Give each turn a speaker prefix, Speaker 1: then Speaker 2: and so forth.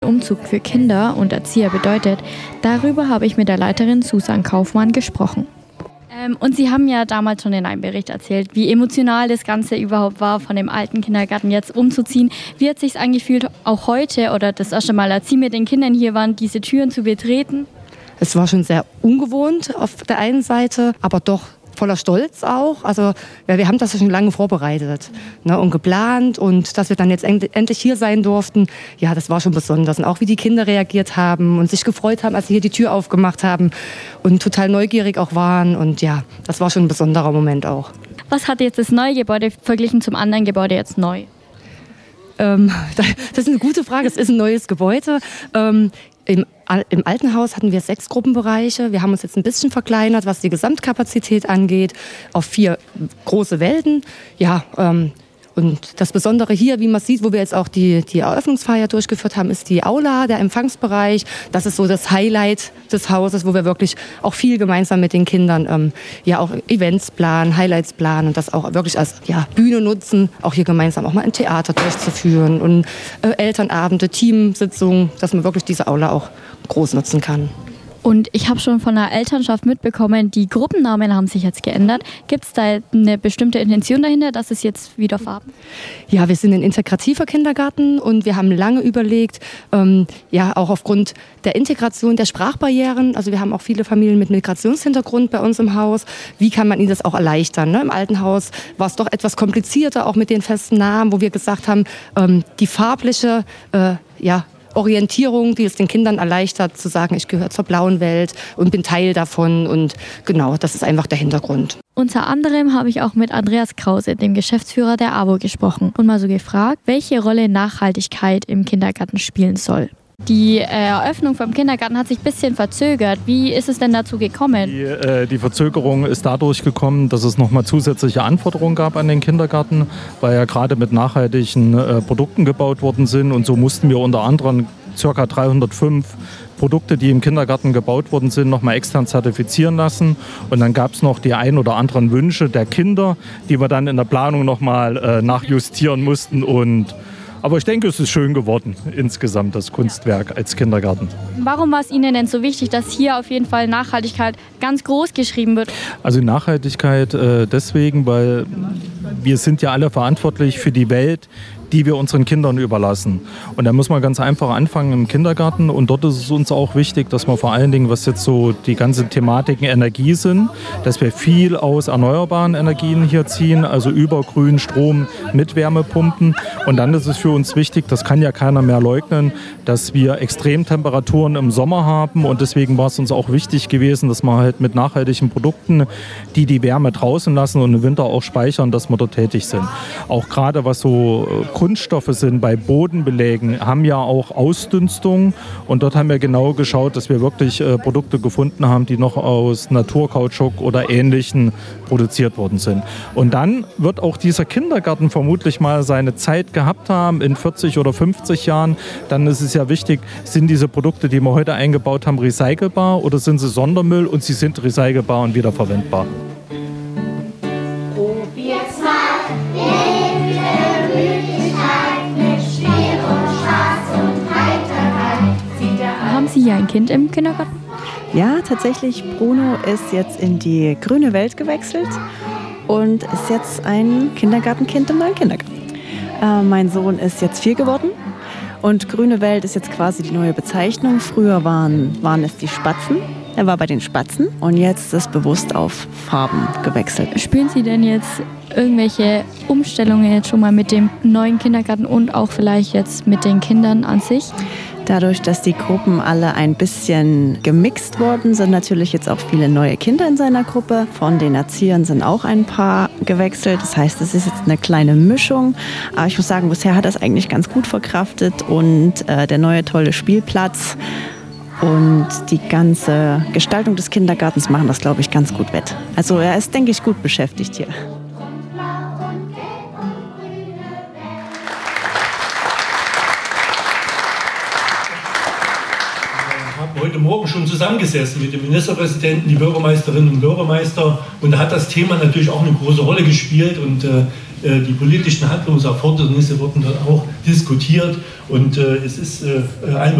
Speaker 1: Umzug für Kinder und Erzieher bedeutet, darüber habe ich mit der Leiterin Susan Kaufmann gesprochen. Und Sie haben ja damals schon in einem Bericht erzählt, wie emotional das Ganze überhaupt war, von dem alten Kindergarten jetzt umzuziehen. Wie hat es sich angefühlt, auch heute oder das erste Mal, als Sie mit den Kindern hier waren, diese Türen zu betreten?
Speaker 2: Es war schon sehr ungewohnt auf der einen Seite, aber doch voller Stolz auch. Also ja, wir haben das schon lange vorbereitet, ne, und geplant, und dass wir dann jetzt endlich hier sein durften, ja, das war schon besonders. Und auch wie die Kinder reagiert haben und sich gefreut haben, als sie hier die Tür aufgemacht haben und total neugierig auch waren, und ja, das war schon ein besonderer Moment auch.
Speaker 1: Was hat jetzt das neue Gebäude verglichen zum anderen Gebäude jetzt neu?
Speaker 2: Das ist eine gute Frage. Es ist ein neues Gebäude. Im alten Haus hatten wir 6 Gruppenbereiche. Wir haben uns jetzt ein bisschen verkleinert, was die Gesamtkapazität angeht, auf 4 große Welten. Ja, und das Besondere hier, wie man sieht, wo wir jetzt auch die Eröffnungsfeier durchgeführt haben, ist die Aula, der Empfangsbereich. Das ist so das Highlight des Hauses, wo wir wirklich auch viel gemeinsam mit den Kindern ja auch Events planen, Highlights planen und das auch wirklich als Bühne nutzen, auch hier gemeinsam auch mal ein Theater durchzuführen und Elternabende, Teamsitzungen, dass man wirklich diese Aula auch groß nutzen kann.
Speaker 1: Und ich habe schon von der Elternschaft mitbekommen, die Gruppennamen haben sich jetzt geändert. Gibt es da eine bestimmte Intention dahinter, dass es jetzt wieder Farben?
Speaker 2: Ja, wir sind ein integrativer Kindergarten und wir haben lange überlegt, auch aufgrund der Integration der Sprachbarrieren, also wir haben auch viele Familien mit Migrationshintergrund bei uns im Haus, wie kann man ihnen das auch erleichtern? Ne? Im alten Haus war es doch etwas komplizierter, auch mit den festen Namen, wo wir gesagt haben, die farbliche, Orientierung, die es den Kindern erleichtert, zu sagen, ich gehöre zur blauen Welt und bin Teil davon, und genau, das ist einfach der Hintergrund.
Speaker 1: Unter anderem habe ich auch mit Andreas Krause, dem Geschäftsführer der AWO, gesprochen und mal so gefragt, welche Rolle Nachhaltigkeit im Kindergarten spielen soll. Die Eröffnung vom Kindergarten hat sich ein bisschen verzögert. Wie ist es denn dazu gekommen?
Speaker 3: Die Verzögerung ist dadurch gekommen, dass es nochmal zusätzliche Anforderungen gab an den Kindergarten, weil ja gerade mit nachhaltigen Produkten gebaut worden sind. Und so mussten wir unter anderem ca. 305 Produkte, die im Kindergarten gebaut worden sind, nochmal extern zertifizieren lassen. Und dann gab es noch die ein oder anderen Wünsche der Kinder, die wir dann in der Planung nochmal nachjustieren mussten. Aber ich denke, es ist schön geworden insgesamt, das Kunstwerk als Kindergarten.
Speaker 1: Warum war es Ihnen denn so wichtig, dass hier auf jeden Fall Nachhaltigkeit ganz groß geschrieben wird?
Speaker 3: Also Nachhaltigkeit deswegen, weil wir sind ja alle verantwortlich für die Welt, die wir unseren Kindern überlassen. Und da muss man ganz einfach anfangen im Kindergarten. Und dort ist es uns auch wichtig, dass wir vor allen Dingen, was jetzt so die ganzen Thematiken Energie sind, dass wir viel aus erneuerbaren Energien hier ziehen, also über grünen Strom mit Wärmepumpen. Und dann ist es für uns wichtig, das kann ja keiner mehr leugnen, dass wir Extremtemperaturen im Sommer haben. Und deswegen war es uns auch wichtig gewesen, dass wir halt mit nachhaltigen Produkten, die Wärme draußen lassen und im Winter auch speichern, dass wir dort tätig sind. Auch gerade was so Kunststoffe sind bei Bodenbelägen, haben ja auch Ausdünstung, und dort haben wir genau geschaut, dass wir wirklich Produkte gefunden haben, die noch aus Naturkautschuk oder Ähnlichen produziert worden sind. Und dann wird auch dieser Kindergarten vermutlich mal seine Zeit gehabt haben, in 40 oder 50 Jahren. Dann ist es ja wichtig, sind diese Produkte, die wir heute eingebaut haben, recycelbar oder sind sie Sondermüll, und sie sind recycelbar und wiederverwendbar.
Speaker 1: Haben Sie hier ein Kind im Kindergarten?
Speaker 4: Ja, tatsächlich. Bruno ist jetzt in die grüne Welt gewechselt und ist jetzt ein Kindergartenkind im neuen Kindergarten. Mein Sohn ist jetzt 4 geworden und grüne Welt ist jetzt quasi die neue Bezeichnung. Früher waren es die Spatzen. Er war bei den Spatzen und jetzt ist bewusst auf Farben gewechselt.
Speaker 1: Spüren Sie denn jetzt irgendwelche Umstellungen jetzt schon mal mit dem neuen Kindergarten und auch vielleicht jetzt mit den Kindern an sich?
Speaker 4: Dadurch, dass die Gruppen alle ein bisschen gemixt wurden, sind natürlich jetzt auch viele neue Kinder in seiner Gruppe. Von den Erziehern sind auch ein paar gewechselt. Das heißt, es ist jetzt eine kleine Mischung. Aber ich muss sagen, bisher hat er es eigentlich ganz gut verkraftet. Und der neue tolle Spielplatz und die ganze Gestaltung des Kindergartens machen das, glaube ich, ganz gut wett. Also er ist, denke ich, gut beschäftigt hier.
Speaker 5: Heute Morgen schon zusammengesessen mit dem Ministerpräsidenten, die Bürgermeisterinnen und Bürgermeister, und da hat das Thema natürlich auch eine große Rolle gespielt, und die politischen Handlungserfordernisse wurden dort auch diskutiert, und es ist allen